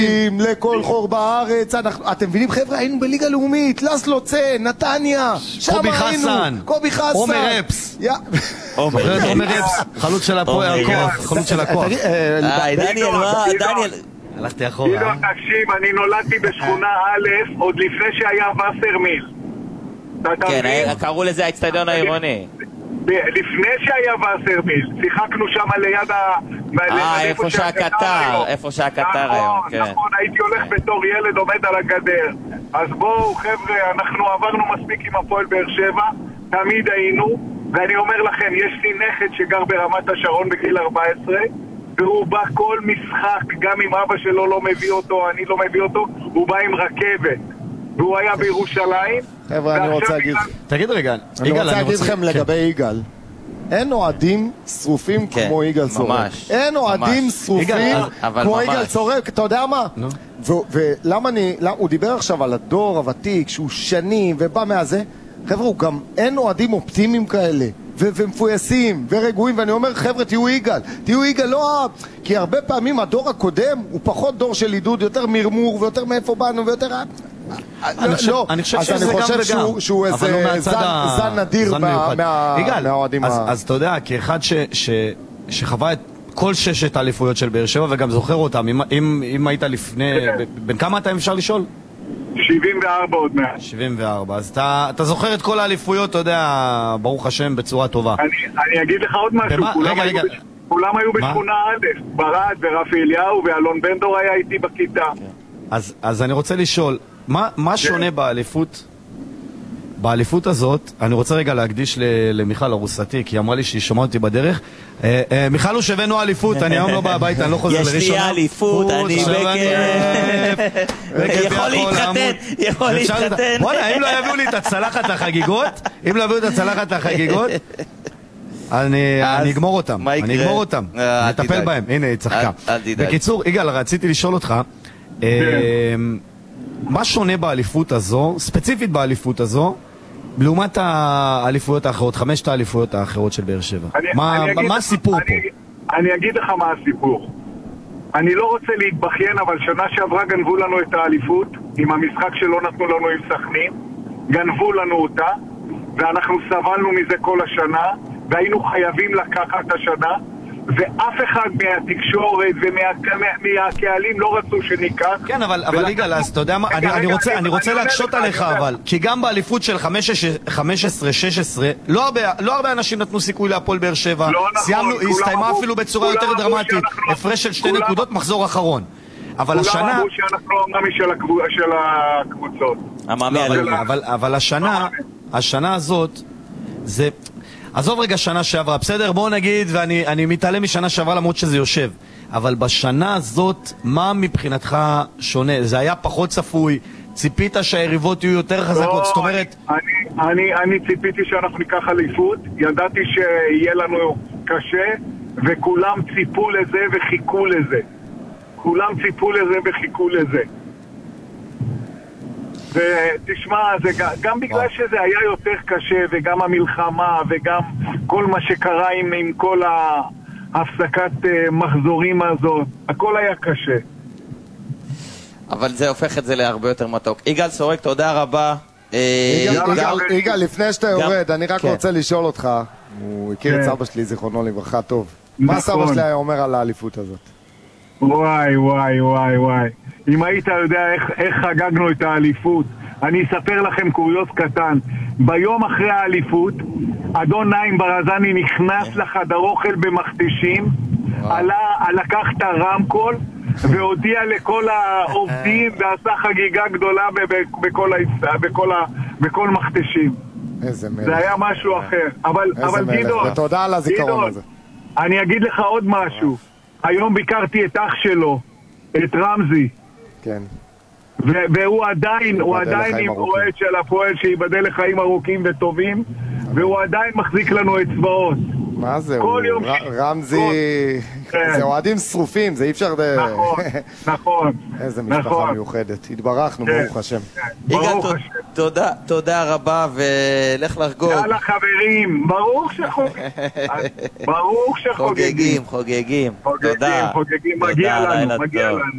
לכל חור בארץ. אתם מבינים חבר'ה, היינו בליגה לאומית, לסלוצה, נתניה, קובי חסן, עומר אפס, זוכרת עומר אפס, חלוץ של הכוח, חלוץ של הכוח. דניאל, מה? דניאל הלכתי אחורה. תקשיב, אני נולדתי בשכונה א' עוד לפני שהיה וסרמיל. כן, קראו לזה האצטדיון העירוני. לפני שהיה וסרמיל, שיחקנו שם ליד איפה שהקטר היום. נכון, הייתי הולך בתור ילד עומד על הגדר. אז בואו חבר'ה, אנחנו עברנו מספיק עם הפועל באר שבע, תמיד היינו, ואני אומר לכם, יש לי נכד שגר ברמת השרון בגיל 14, והוא בא כל משחק, גם אם אבא שלו לא מביא אותו, אני לא מביא אותו, הוא בא עם רכבת, והוא היה בירושלים. חבר'ה, אני רוצה להגיד, תגיד רגע, אני רוצה להגיד לכם לגבי יגאל, אין אוהדים שרופים כמו יגאל צורק. אין אוהדים שרופים כמו יגאל צורק. אתה יודע מה? ולמה הוא דיבר עכשיו על הדור הוותיק שהוא שנים ובא מהזה. חבר'ה, הוא גם אין אוהדים אופטימיים כאלה ומפויסים ורגועים, ואני אומר חבר'ה, תהיו יגאל, לא, כי הרבה פעמים הדור הקודם הוא פחות דור של עידוד, יותר מרמור ויותר מאיפה באנו ויותר אני חושב שזה גם וגם, שהוא איזה זן נדיר מהאוהדים. אז אתה יודע, כאחד שחווה את כל 6 האליפויות של באר שבע וגם זוכר אותם, אם היית לפני, בין כמה אתה אפשר לשאול? 74 עוד מעט. 74, אז אתה זוכר את כל האליפויות, אתה יודע, ברוך השם, בצורה טובה. אני אגיד לך עוד משהו, כולם היו בשכונה א', ברד ורפי אליהו ואלון בנדור היה איתי בכיתה. אז אני רוצה לשאול, מה שונה באליפות הזאת? אני רוצה רגע להקדיש למיכל ארוסתי, כי היא אמרה לי שהיא שומעת אותי בדרך. מיכל, הוא שבנו אליפות, אני היום לא בא הביתה, אני לא חוזר לראשונה. יש לי אליפות, אני בכיף. יכול להתחתן. בוא'נה, אם לא יביאו לי את הצלחת לחגיגות, אני אגמור אותם. אני אטפל בהם. הנה, היא צחקה. בקיצור, יגאל, רציתי לשאול אותך, מה שונה באליפות הזו, ספציפית באליפות הזו, לעומת האליפויות האחרות, 5 האליפויות האחרות של באר שבע? מה הסיפור פה? אני אגיד לך מה הסיפור. אני לא רוצה להתבכיין, אבל שנה שעברה גנבו לנו את האליפות, עם המשחק שלא נתנו לנו עם סכנין, גנבו לנו אותה, ואנחנו סבלנו מזה כל השנה, והיינו חייבים לקחת את השנה, ואף אחד מהתקשורת ומהקהלים לא רצו שניקח. כן, אבל יגאל, אז אתה יודע מה, אני רוצה להקשות עליך, אבל כי גם באליפות של 15-16 לא הרבה אנשים נתנו סיכוי להפועל באר שבע. היא הסתיימה אפילו בצורה יותר דרמטית, הפרש של 2 נקודות, מחזור אחרון. אבל השנה... כולם אמרו שאנחנו המאמי של הקבוצות. אבל השנה הזאת זה... עזוב רגע שנה שעברה, בסדר? בואו נגיד, ואני מתעלם משנה שעברה למרות שזה יושב, אבל בשנה הזאת, מה מבחינתך שונה? זה היה פחות צפוי? ציפית שהיריבות יהיו יותר חזקות? זאת אומרת... אני ציפיתי שאנחנו ניקח אליפות, ידעתי שיהיה לנו קשה, וכולם ציפו לזה וחיכו לזה. ותשמע, גם בגלל שזה היה יותר קשה, וגם המלחמה, וגם כל מה שקרה עם כל ההפסקת מחזורים הזאת, הכל היה קשה. אבל זה הופך את זה להרבה יותר מתוק. יגאל סורק, תודה רבה. יגאל, לפני שאתה יורד, אני רק רוצה לשאול אותך, הוא הכיר את סבא שלי, זיכרונו לברכה, טוב. מה סבא שלי היה אומר על האליפות הזאת? וואי. אם היית יודע איך חגגנו את האליפות, אני אספר לכם קוריוז קטן. ביום אחרי האליפות, אדון נעים ברזני נכנס לחדר אוכל במכתשים, לקח את הרמקול והודיע לכל העובדים ועשה חגיגה גדולה בכל מכתשים. זה היה משהו אחר. אבל גדעון, ותודה על הזיכרון הזה. אני אגיד לך עוד משהו. היום ביקרתי את אח שלו, את רמזי. כן. והוא עדיין עם אוהד של הפועל שיבדל לחיים ארוכים וטובים, והוא עדיין מחזיק לנו אצבעות. מה זה? רמזי, זה אוהדים שרופים, זה אי אפשר... נכון. איזה משפחה מיוחדת. התברכנו, ברוך השם. יגאל, תודה רבה, ולך לחגוג. יאללה חברים, ברוך שחוגגים. חוגגים. תודה. מגיע לנו.